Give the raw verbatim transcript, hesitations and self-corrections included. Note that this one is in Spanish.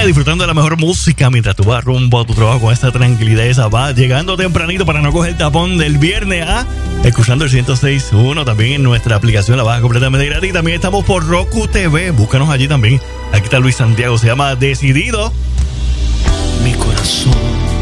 Oye, disfrutando de la mejor música mientras tú vas rumbo a tu trabajo con esta tranquilidad, esa vas llegando tempranito para no coger el tapón del viernes, ¿ah? Escuchando el ciento seis punto uno también en nuestra aplicación, la baja completamente gratis. También estamos por Roku T V, búscanos allí también. Aquí está Luis Santiago, se llama Decidido. Mi corazón